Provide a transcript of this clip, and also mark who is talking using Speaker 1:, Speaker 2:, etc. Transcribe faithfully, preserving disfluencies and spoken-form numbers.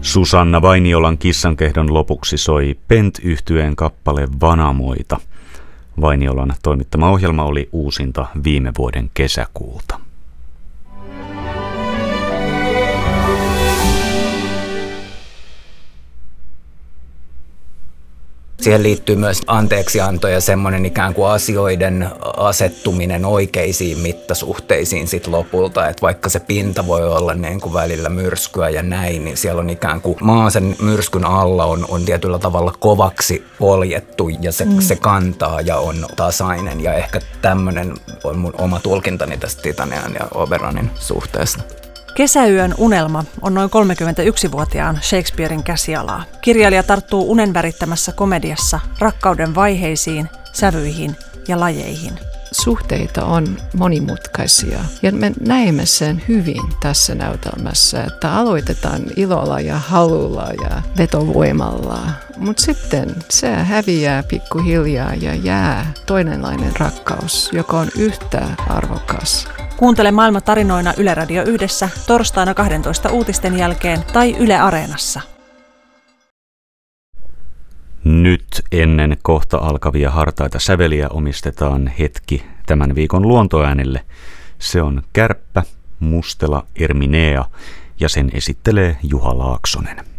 Speaker 1: Susanna Vainiolan Kissankehdon lopuksi soi Pent-yhtyeen kappale Vanamoita. Vainiolan toimittama ohjelma oli uusinta viime vuoden kesäkuulta.
Speaker 2: Siihen liittyy myös anteeksianto ja semmoinen ikään kuin asioiden asettuminen oikeisiin mittasuhteisiin sit lopulta. Että vaikka se pinta voi olla niin kuin välillä myrskyä ja näin, niin siellä on ikään kuin maa sen myrskyn alla on, on tietyllä tavalla kovaksi poljettu ja se, mm. se kantaa ja on tasainen. Ja ehkä tämmöinen on mun oma tulkintani tästä Titanian ja Oberanin suhteesta.
Speaker 3: Kesäyön unelma on noin kolmekymmentäyksivuotiaan Shakespearen käsialaa. Kirjailija tarttuu unen värittämässä komediassa rakkauden vaiheisiin, sävyihin ja lajeihin.
Speaker 4: Suhteita on monimutkaisia ja me näemme sen hyvin tässä näytelmässä, että aloitetaan ilolla ja halulla ja vetovoimalla, mutta sitten se häviää pikkuhiljaa ja jää toinenlainen rakkaus, joka on yhtä arvokas.
Speaker 3: Kuuntele Maailma tarinoina Yle Radio Yhdessä torstaina kahdentoista uutisten jälkeen tai Yle Areenassa.
Speaker 1: Nyt ennen kohta alkavia hartaita säveliä omistetaan hetki tämän viikon luontoäänelle. Se on Kärppä, Mustela, Erminea ja sen esittelee Juha Laaksonen.